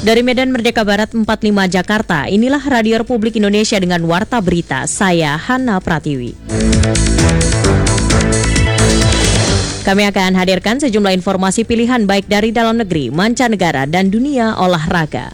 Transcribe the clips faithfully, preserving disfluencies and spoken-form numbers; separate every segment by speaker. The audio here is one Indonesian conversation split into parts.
Speaker 1: Dari Medan Merdeka Barat empat puluh lima Jakarta, inilah Radio Republik Indonesia dengan Warta Berita. Saya Hana Pratiwi. Kami akan hadirkan sejumlah informasi pilihan baik dari dalam negeri, mancanegara, dan dunia olahraga.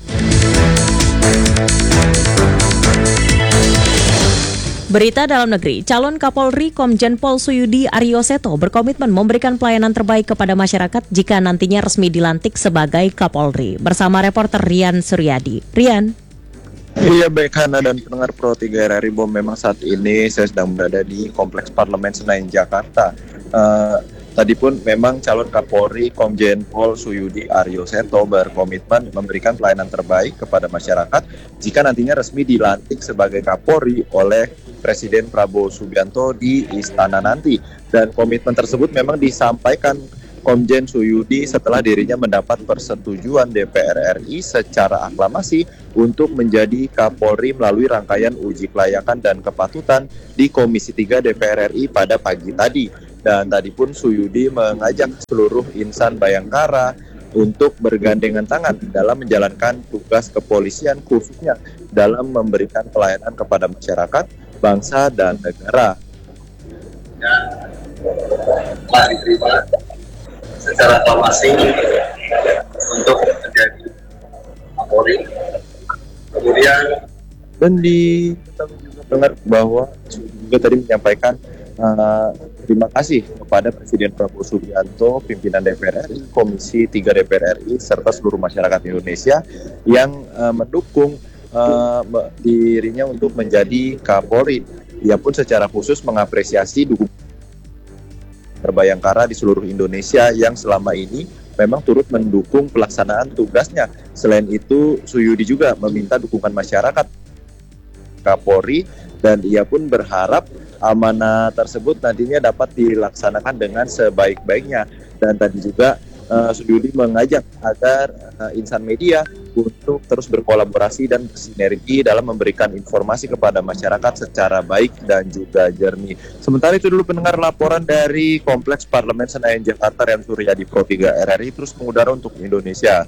Speaker 1: Berita dalam negeri, calon Kapolri Komjen Pol Suyudi Aryo Seto berkomitmen memberikan pelayanan terbaik kepada masyarakat jika nantinya resmi dilantik sebagai Kapolri. Bersama reporter Rian Suryadi. Rian.
Speaker 2: Iya, baik Hana dan pendengar Pro tiga R R I, bom memang saat ini saya sedang berada di Kompleks Parlemen Senayan, Jakarta. Uh, Tadi pun memang calon Kapolri Komjen Pol Suyudi Aryo Seto berkomitmen memberikan pelayanan terbaik kepada masyarakat jika nantinya resmi dilantik sebagai Kapolri oleh Presiden Prabowo Subianto di istana nanti. Dan komitmen tersebut memang disampaikan Komjen Suyudi setelah dirinya mendapat persetujuan D P R R I secara aklamasi untuk menjadi Kapolri melalui rangkaian uji kelayakan dan kepatutan di Komisi tiga D P R R I pada pagi tadi. Dan tadi pun Suyudi mengajak seluruh insan Bayangkara untuk bergandengan tangan dalam menjalankan tugas kepolisian, khususnya dalam memberikan pelayanan kepada masyarakat, bangsa, dan negara.
Speaker 3: Telah diterima secara aklamasi untuk menjadi Kapolri. Kemudian
Speaker 2: dan di kita juga dengar bahwa juga tadi menyampaikan uh, terima kasih kepada Presiden Prabowo Subianto, pimpinan D P R R I, Komisi tiga D P R R I, serta seluruh masyarakat Indonesia yang uh, mendukung uh, dirinya untuk menjadi Kapolri. Ia pun secara khusus mengapresiasi dukungan Bayangkara di seluruh Indonesia yang selama ini memang turut mendukung pelaksanaan tugasnya. Selain itu, Suyudi juga meminta dukungan masyarakat Kapolri dan ia pun berharap amanah tersebut nantinya dapat dilaksanakan dengan sebaik-baiknya. Dan tadi juga uh, Suyudi mengajak agar uh, insan media untuk terus berkolaborasi dan bersinergi dalam memberikan informasi kepada masyarakat secara baik dan juga jernih. Sementara itu dulu pendengar laporan dari Kompleks Parlemen Senayan Jakarta, Rian Suryadi, Pro tiga R R I terus mengudara untuk Indonesia.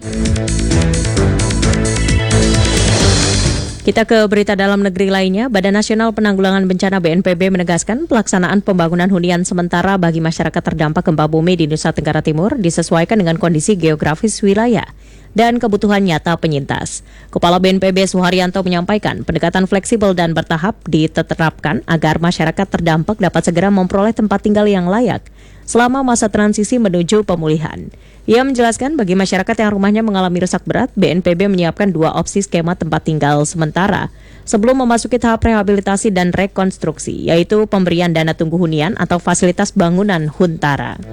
Speaker 1: Kita ke berita dalam negeri lainnya. Badan Nasional Penanggulangan Bencana B N P B menegaskan pelaksanaan pembangunan hunian sementara bagi masyarakat terdampak gempa bumi di Nusa Tenggara Timur disesuaikan dengan kondisi geografis wilayah dan kebutuhan nyata penyintas. Kepala B N P B Suharyanto menyampaikan pendekatan fleksibel dan bertahap diterapkan agar masyarakat terdampak dapat segera memperoleh tempat tinggal yang layak selama masa transisi menuju pemulihan. Ia menjelaskan bagi masyarakat yang rumahnya mengalami rusak berat, B N P B menyiapkan dua opsi skema tempat tinggal sementara sebelum memasuki tahap rehabilitasi dan rekonstruksi, yaitu pemberian dana tunggu hunian atau fasilitas bangunan huntara.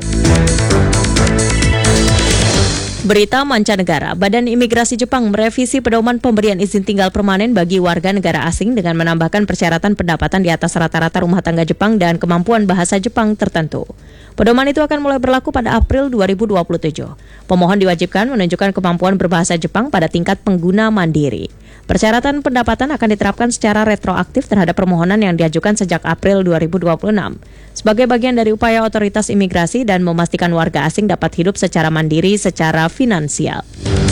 Speaker 1: Berita mancanegara, Badan Imigrasi Jepang merevisi pedoman pemberian izin tinggal permanen bagi warga negara asing dengan menambahkan persyaratan pendapatan di atas rata-rata rumah tangga Jepang dan kemampuan bahasa Jepang tertentu. Pedoman itu akan mulai berlaku pada April dua ribu dua puluh tujuh. Pemohon diwajibkan menunjukkan kemampuan berbahasa Jepang pada tingkat pengguna mandiri. Persyaratan pendapatan akan diterapkan secara retroaktif terhadap permohonan yang diajukan sejak April dua ribu dua puluh enam. Sebagai bagian dari upaya otoritas imigrasi dan memastikan warga asing dapat hidup secara mandiri secara finansial.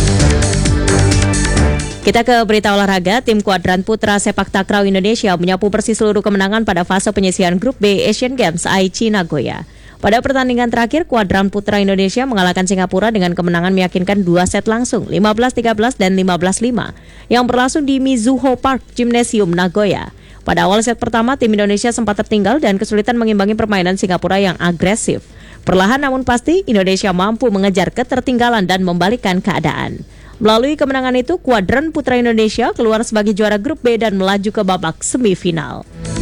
Speaker 1: Kita ke berita olahraga. Tim kuadran putra sepak takraw Indonesia menyapu bersih seluruh kemenangan pada fase penyisihan grup B Asian Games Aichi Nagoya. Pada pertandingan terakhir, kuadran putra Indonesia mengalahkan Singapura dengan kemenangan meyakinkan dua set langsung, lima belas tiga belas dan lima belas lima, yang berlangsung di Mizuho Park Gymnasium Nagoya. Pada awal set pertama, tim Indonesia sempat tertinggal dan kesulitan mengimbangi permainan Singapura yang agresif. Perlahan namun pasti, Indonesia mampu mengejar ketertinggalan dan membalikkan keadaan. Melalui kemenangan itu, kuadran putra Indonesia keluar sebagai juara grup B dan melaju ke babak semifinal.